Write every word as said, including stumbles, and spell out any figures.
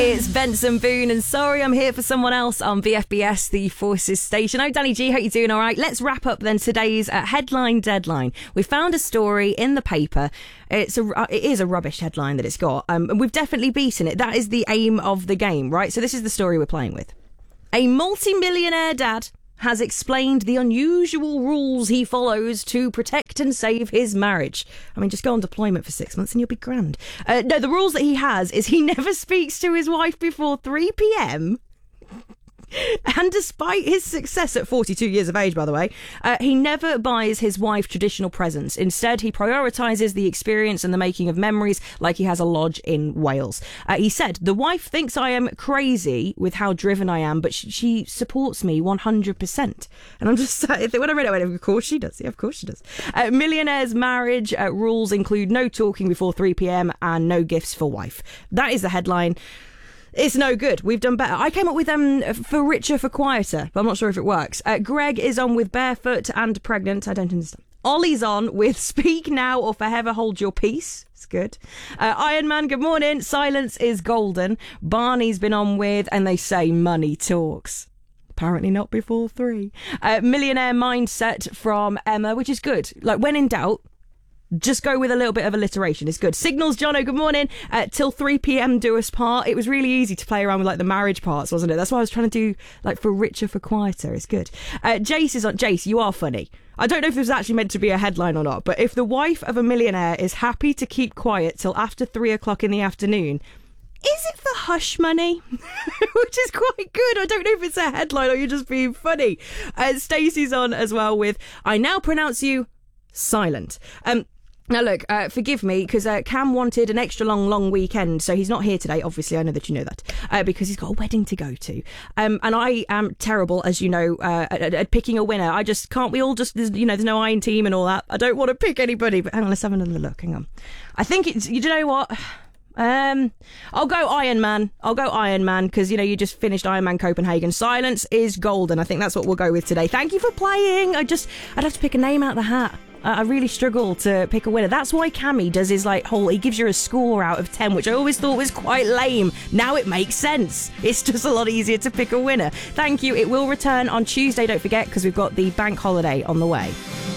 It's Benson Boone, and sorry I'm here for someone else on V F B S, the Forces station. Oh, Danny G, hope you're doing all right. Let's wrap up then today's uh, headline deadline. We found a story in the paper. It's a, uh, it is a rubbish headline that it's got, um, and we've definitely beaten it. That is the aim of the game, right? So this is the story we're playing with. A multi-millionaire dad has explained the unusual rules he follows to protect and save his marriage. I mean, just go on deployment for six months and you'll be grand. Uh, no, the rules that he has is he never speaks to his wife before three p.m. And despite his success at forty-two years of age, by the way, uh, he never buys his wife traditional presents. Instead, he prioritises the experience and the making of memories like he has a lodge in Wales. Uh, he said, the wife thinks I am crazy with how driven I am, but she, she supports me one hundred percent. And I'm just, uh, when I read it, I went, of course she does. Yeah, of course she does. Uh, millionaire's marriage uh, rules include no talking before three p.m. and no gifts for wife. That is the headline. It's no good. We've done better. I came up with um for richer, for quieter, but I'm not sure if it works. Uh, Greg is on with barefoot and pregnant. I don't understand. Ollie's on with speak now or forever hold your peace. It's good. Uh, Iron Man, good morning. Silence is golden. Barney's been on with, and they say money talks. Apparently not before three. Uh, millionaire mindset from Emma, which is good. Like, when in doubt, just go with a little bit of alliteration. It's good. Signals, Jono, good morning. Uh, till three p.m. do us part. It was really easy to play around with like the marriage parts, wasn't it? That's why I was trying to do like for richer, for quieter. It's good. Uh, Jace is on. Jace, you are funny. I don't know if this was actually meant to be a headline or not, but if the wife of a millionaire is happy to keep quiet till after three o'clock in the afternoon, is it for hush money? Which is quite good. I don't know if it's a headline or you're just being funny. Uh, Stacey's on as well with, I now pronounce you silent. Um, Now, look, uh, forgive me, because uh, Cam wanted an extra long, long weekend, so he's not here today. Obviously, I know that you know that, uh, because he's got a wedding to go to. Um, and I am terrible, as you know, uh, at, at picking a winner. I just can't, we all just, you know, there's no iron team and all that. I don't want to pick anybody, but hang on, let's have another look. Hang on. I think it's, you know what? Um, I'll go Iron Man. I'll go Iron Man, because, you know, you just finished Iron Man Copenhagen. Silence is golden. I think that's what we'll go with today. Thank you for playing. I just, I'd have to pick a name out of the hat. I really struggle to pick a winner. That's why Cammy does his like whole, he gives you a score out of ten, which I always thought was quite lame. Now it makes sense. It's just a lot easier to pick a winner. Thank you. It will return on Tuesday, don't forget, because we've got the bank holiday on the way.